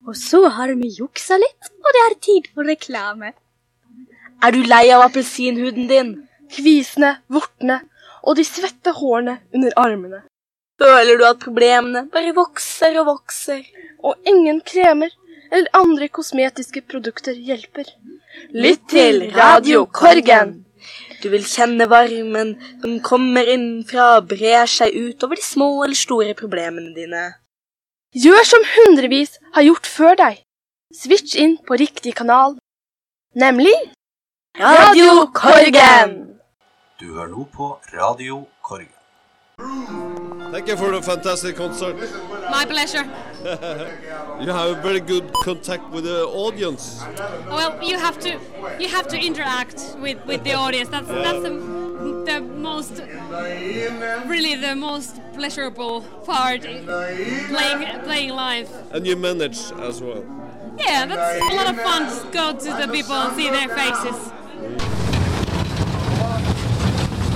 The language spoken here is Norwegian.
Og så har vi juksa litt, og det er tid for reklame. Er du lei av appelsinhuden din? Kvisene, vortene og de svette hårene under armene. Føler du at problemene bare vokser og vokser? Og ingen kremer eller andre kosmetiske produkter hjelper. Lytt til Radio Korgen! Du vil kjenne varmen som kommer innenfra og brer seg ut over de små eller store problemene dine. Gjør som hundrevis har gjort før deg. Switch inn på riktig kanal. Nemlig Radio Korgen! Du hører nå på Radio Korgen. Thank you for the fantastic concert. My pleasure. You have a very good contact with the audience. Well, you have to interact with the audience. That's the most really the most pleasurable part, playing live. And you manage as well. Yeah, that's a lot of fun to go to the people and see their faces.